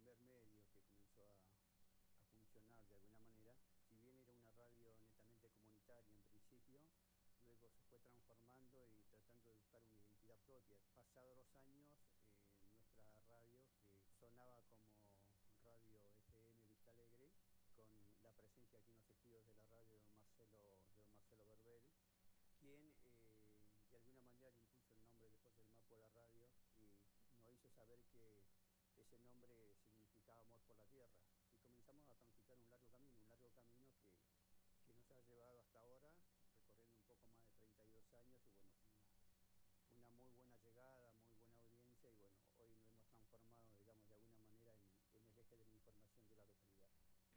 primer medio que comenzó a funcionar de alguna manera, si bien era una radio netamente comunitaria en principio, luego se fue transformando y tratando de buscar una identidad propia. Pasados los años, nuestra radio, que sonaba como Radio FM Vista Alegre, con la presencia aquí en los estudios de la radio de don Marcelo Verbel, quien de alguna manera impuso el nombre de José del Mapo a la radio y nos hizo saber que ese nombre significaba amor por la tierra. Y comenzamos a transitar un largo camino que nos ha llevado hasta ahora, recorriendo un poco más de 32 años y bueno, una muy buena llegada, muy buena audiencia y bueno, hoy nos hemos transformado, digamos, de alguna manera en el eje de la información de la localidad.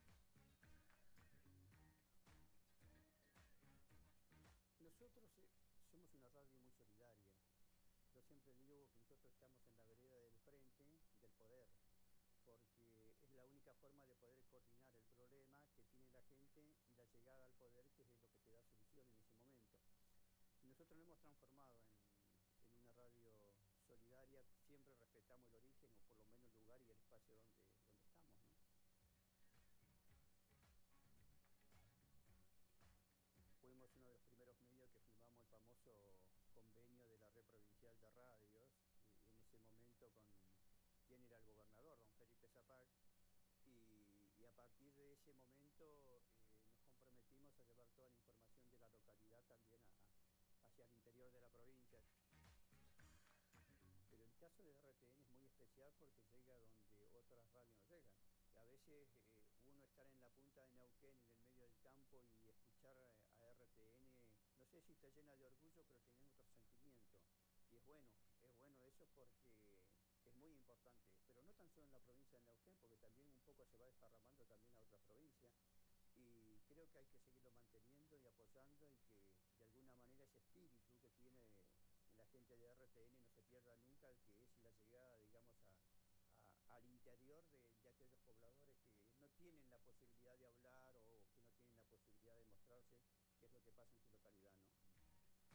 Nosotros somos una radio muy solidaria. Yo siempre digo que nosotros estamos en la vereda del frente del poder, porque es la única forma de poder coordinar el problema que tiene la gente y la llegada al poder, que es lo que te da solución en ese momento. Y nosotros lo hemos transformado en una radio solidaria, siempre respetamos el origen o por lo menos el lugar y el espacio donde estamos, ¿no? Fuimos uno de los primeros medios que firmamos el famoso convenio de la Red Provincial de Radios, y en ese momento con quien era el gobernador, don Felipe Zapac, y a partir de ese momento nos comprometimos a llevar toda la información de la localidad también hacia el interior de la provincia. Pero el caso de RTN es muy especial porque llega donde otras radios no llegan. A veces uno estar en la punta de Neuquén, en el medio del campo, y escuchar a RTN, no sé si te llena de orgullo, pero tiene otro sentimiento. Y es bueno eso porque es muy importante, pero no tan solo en la provincia de Neuquén, porque también un poco se va desparramando también a otras provincias. Y creo que hay que seguirlo manteniendo y apoyando y que de alguna manera ese espíritu que tiene la gente de RTN no se pierda nunca, que es la llegada, digamos, al interior de aquellos pobladores que no tienen la posibilidad de hablar